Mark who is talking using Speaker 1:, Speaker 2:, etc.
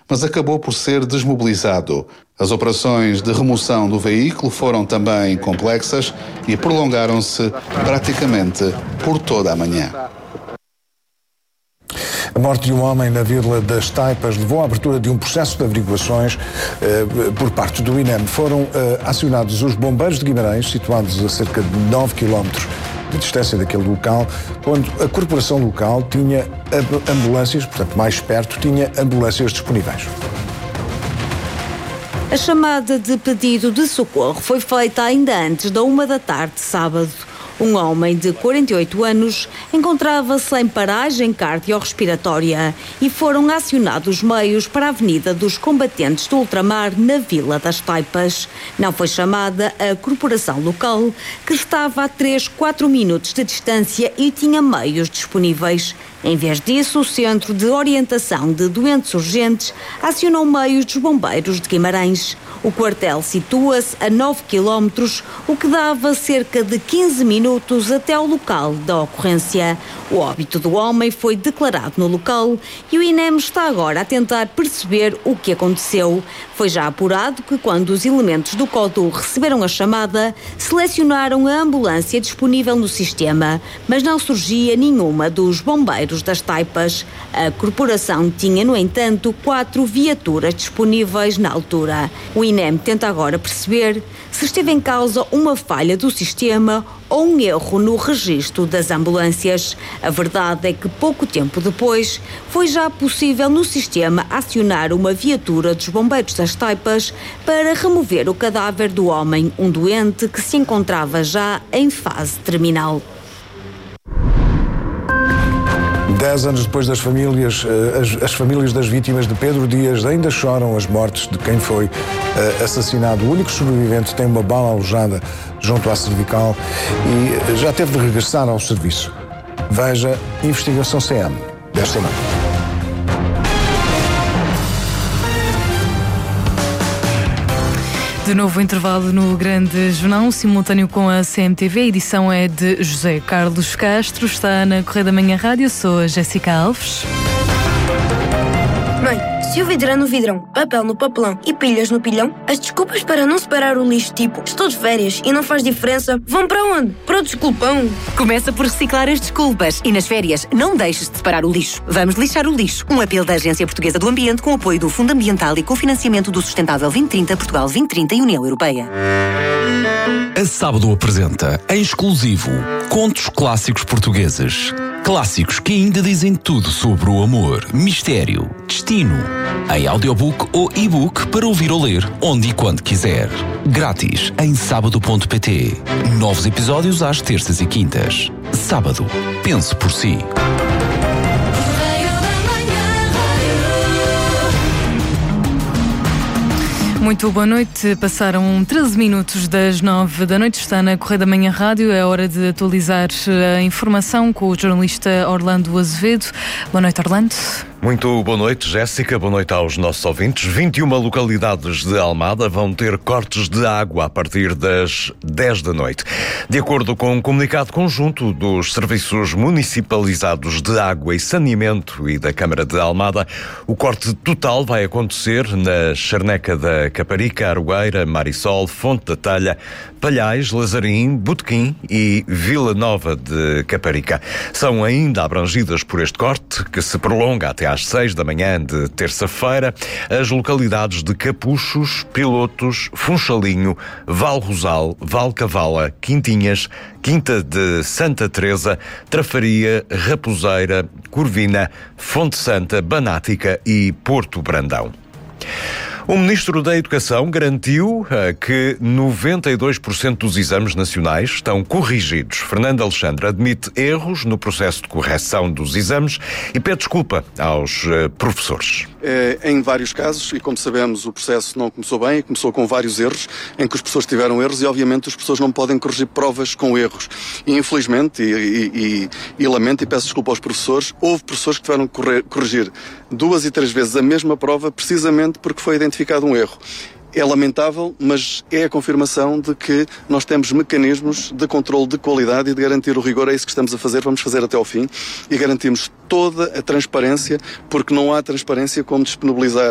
Speaker 1: mas acabou por ser desmobilizado. As operações de remoção do veículo foram também complexas e prolongaram-se praticamente por toda a manhã.
Speaker 2: A morte de um homem na Vila das Taipas levou à abertura de um processo de averiguações por parte do INEM. Foram acionados os bombeiros de Guimarães, situados a cerca de 9 km de distância daquele local, quando a corporação local tinha ambulâncias, portanto mais perto, tinha ambulâncias disponíveis.
Speaker 3: A chamada de pedido de socorro foi feita ainda antes da 13h, sábado. Um homem de 48 anos encontrava-se em paragem cardiorrespiratória e foram acionados meios para a Avenida dos Combatentes do Ultramar, na Vila das Taipas. Não foi chamada a corporação local, que estava a 3-4 minutos de distância e tinha meios disponíveis. Em vez disso, o Centro de Orientação de Doentes Urgentes acionou meios dos bombeiros de Guimarães. O quartel situa-se a 9 km, o que dava cerca de 15 minutos até ao local da ocorrência. O óbito do homem foi declarado no local e o INEM está agora a tentar perceber o que aconteceu. Foi já apurado que, quando os elementos do CODU receberam a chamada, selecionaram a ambulância disponível no sistema, mas não surgia nenhuma dos bombeiros das Taipas. A corporação tinha, no entanto, 4 viaturas disponíveis na altura. O INEM tenta agora perceber se esteve em causa uma falha do sistema ou um erro no registro das ambulâncias. A verdade é que pouco tempo depois foi já possível no sistema acionar uma viatura dos bombeiros das Taipas para remover o cadáver do homem, um doente que se encontrava já em fase terminal.
Speaker 2: 10 anos depois das famílias, as famílias das vítimas de Pedro Dias ainda choram as mortes de quem foi assassinado. O único sobrevivente tem uma bala alojada junto à cervical e já teve de regressar ao serviço. Veja Investigação CM desta noite.
Speaker 4: De novo intervalo no Grande Jornal, simultâneo com a CMTV. A edição é de José Carlos Castro. Está na Correio da Manhã Rádio. Sou a Jéssica Alves.
Speaker 5: Mãe, se o vidro é no vidrão, papel no papelão e pilhas no pilhão, as desculpas para não separar o lixo, tipo estou de férias e não faz diferença, vão para onde? Para o desculpão.
Speaker 6: Começa por reciclar as desculpas e nas férias não deixes de separar o lixo. Vamos lixar o lixo. Um apelo da Agência Portuguesa do Ambiente com apoio do Fundo Ambiental e cofinanciamento do Sustentável 2030, Portugal 2030 e União Europeia.
Speaker 7: A Sábado apresenta, em exclusivo, contos clássicos portugueses. Clássicos que ainda dizem tudo sobre o amor, mistério, destino. Em audiobook ou e-book para ouvir ou ler, onde e quando quiser. Grátis em sábado.pt. Novos episódios às terças e quintas. Sábado. Pense por si.
Speaker 4: Muito boa noite. Passaram 13 minutos das 9 da noite. Está na Correio da Manhã Rádio. É hora de atualizar a informação com o jornalista Orlando Azevedo. Boa noite, Orlando.
Speaker 8: Muito boa noite, Jéssica. Boa noite aos nossos ouvintes. 21 localidades de Almada vão ter cortes de água a partir das 10 da noite. De acordo com um comunicado conjunto dos Serviços Municipalizados de Água e Saneamento e da Câmara de Almada, o corte total vai acontecer na Charneca da Caparica, Aroeira, Marisol, Fonte da Talha, Palhais, Lazarim, Botequim e Vila Nova de Caparica. São ainda abrangidas por este corte, que se prolonga até às 6 da manhã de terça-feira, as localidades de Capuchos, Pilotos, Funchalinho, Val Rosal, Val Cavala, Quintinhas, Quinta de Santa Teresa, Trafaria, Raposeira, Corvina, Fonte Santa, Banática e Porto Brandão. O Ministro da Educação garantiu que 92% dos exames nacionais estão corrigidos. Fernando Alexandre admite erros no processo de correção dos exames e pede desculpa aos professores.
Speaker 9: Em vários casos, e como sabemos, o processo não começou bem, começou com vários erros, em que os professores tiveram erros e, obviamente, os professores não podem corrigir provas com erros. E, infelizmente, e lamento e peço desculpa aos professores, houve professores que tiveram que corrigir 2 e 3 vezes a mesma prova, precisamente porque foi identificado um erro. É lamentável, mas é a confirmação de que nós temos mecanismos de controle de qualidade e de garantir o rigor. É isso que estamos a fazer, vamos fazer até ao fim e garantimos toda a transparência, porque não há transparência como disponibilizar